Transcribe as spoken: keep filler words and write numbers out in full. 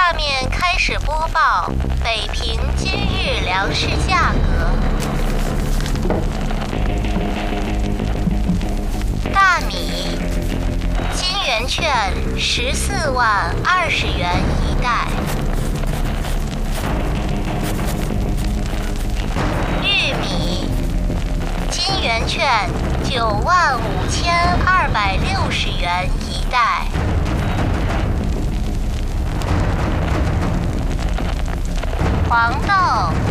下面开始播报北平今日粮食价格。大米，金圆券十四万二十元一袋。玉米，金圆券九万五千二百六十元一袋。黄豆，